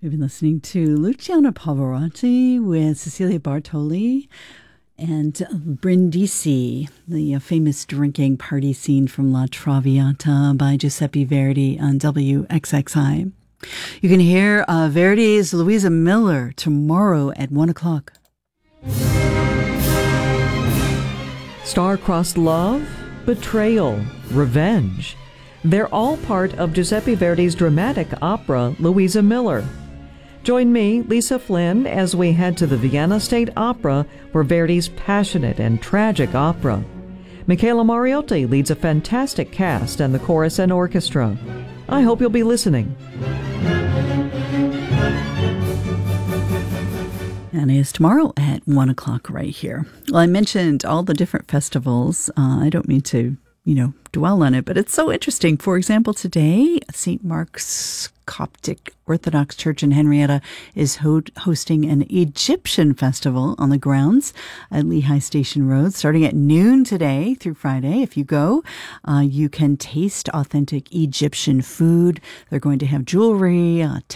We've been listening to Luciano Pavarotti with Cecilia Bartoli and Brindisi, the famous drinking party scene from La Traviata by Giuseppe Verdi on WXXI. You can hear Verdi's Louisa Miller tomorrow at 1 o'clock. Star-crossed love, betrayal, revenge. They're all part of Giuseppe Verdi's dramatic opera, Louisa Miller. Join me, Lisa Flynn, as we head to the Vienna State Opera for Verdi's passionate and tragic opera. Michaela Mariotti leads a fantastic cast and the chorus and orchestra. I hope you'll be listening. And it is tomorrow at 1 o'clock right here. Well, I mentioned all the different festivals. I don't mean to, dwell on it, but it's so interesting. For example, today, St. Mark's Coptic Orthodox Church in Henrietta is hosting an Egyptian festival on the grounds at Lehigh Station Road, starting at noon today through Friday. If you go, you can taste authentic Egyptian food. They're going to have jewelry,